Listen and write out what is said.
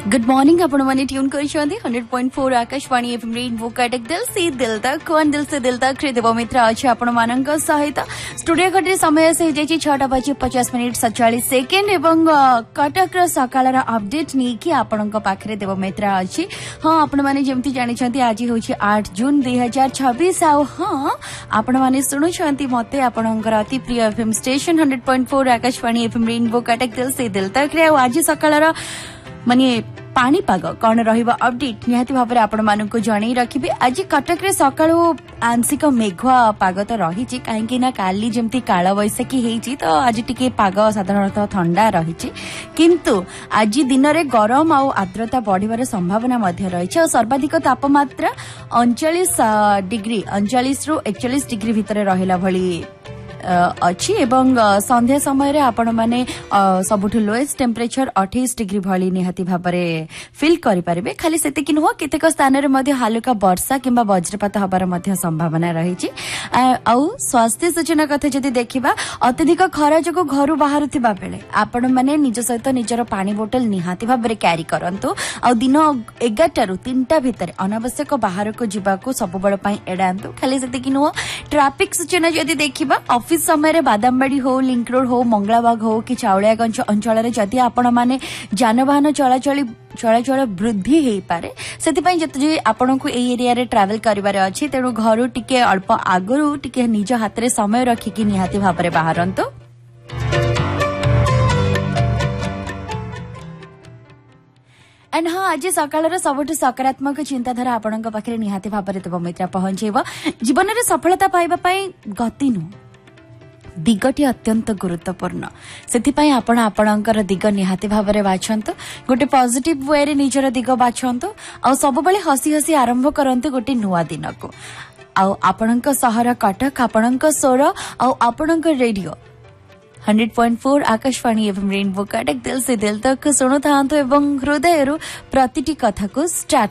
Good morning आपण माने tune करिसंदी 100.4 Akashvani FM rainbow Cuttack दिल से दिल तक कोन दिल से दिल तक देव मित्र अछि आपण मानक सहित स्टूडियो घटी समय से जेची 6:50 एवं कटक र सकाळर अपडेट नी कि आपणक पाखरे देव मित्र अछि। हां आपण माने जेमति जानि छथि आज होछि 8 जून 2026 आ हां आपण माने सुनु छथि मते आपणकर अति प्रिय FM station 100.4 Akashvani FM rainbow Cuttack दिल से दिल तक रे आज सकाळर माने पाणीपाग कौन रहिबा अपडेट निहाती भाव आपण मानक जणई रखिबे। आज कटक रे सकाळो आंशिक मेघुआ पाग तो रही कहीं ना काली जमती काल बैशाखी हेची तो आज टिके पाग साधारणतः ठंडा रही किंतु आज दिन में गरम आ आर्द्रता बढ़िबार संभावना मध्य रही। सर्वाधिक तापमात्रा 39 डिग्री 39 रु 41 डिग्री भितर रहिला भली अच्छी एवं संध्या समय आपण माने सबुठ लोएस्ट टेम्परेचर 28 डिग्री भली निहाती भाबरे फील करि परिबे। खाली सेते कि नुह केतेक स्थान रे मध्ये हालुका वर्षा किंबा वज्रपात हबार मध्ये संभावना रहिछि। आ स्वास्थ्य सूचना कथा जदि देखिबा अत्यधिक खरा जको घरु बाहरुथिबा बेले आपण माने निज सहित निजर पानी बोतल निहाती भाबरे कैरी करंतु। आ दिन 11 रु 3टा भितर अनावश्यक बाहर को जीवाको सब बळ पई एडांतु। खाली सेते कि नुह ट्रैफिक सूचना जदि देखिबा ऑफिस समय बादामबाड़ी हो लिंक रोड हो मंगलाबाग हो कि चाउलियागंज अंचल जदि आपण माने जानवाहन चलाचल वृद्धि हो पारे से आपण को एई एरिया रे ट्रैवल करिवारे अछि तेणु घर टिके अल्प आगरु टिके निज हाथ रे समय रखिकी निहाती भाबरे बाहरंतो। एंड हाँ आज सकाळर सबुठ सकारात्मक चिंताधारा आपणक पाखरे निहाती भाबरे तब मित्र पहुंचेब। जीवन में सफलता पाइबा पई गति नु दिगटी अत्यंत गुरुत्वपूर्ण से आपणकर दिग निहाती भाव बाछंतु गोटे पॉजिटिव वे रे निजर दिग बाछंतु आ सब बेले हसी हसी आरंभ करंतु गोटे नुआ दिन को आपणक सहर कटक आपणक स्वर आपणक रेडियो 100.4 आकाशवाणी एवं रेनबो कटक दिल से दिल तक शुणुता एवं हृदय प्रतिटी कथा को स्टार्ट